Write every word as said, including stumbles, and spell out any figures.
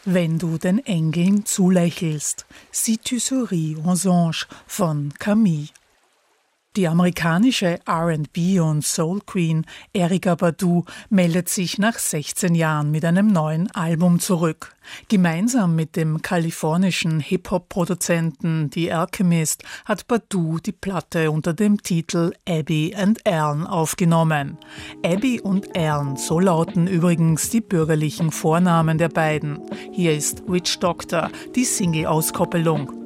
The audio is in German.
Wenn du den Engeln zulächelst, Si tu souris aux anges von Camille. Die amerikanische R and B- und Soul-Queen Erykah Badu meldet sich nach sechzehn Jahren mit einem neuen Album zurück. Gemeinsam mit dem kalifornischen Hip-Hop-Produzenten The Alchemist hat Badu die Platte unter dem Titel Abby and Alan aufgenommen. Abby und Alan, so lauten übrigens die bürgerlichen Vornamen der beiden. Hier ist Witch Doctor, die Single-Auskoppelung.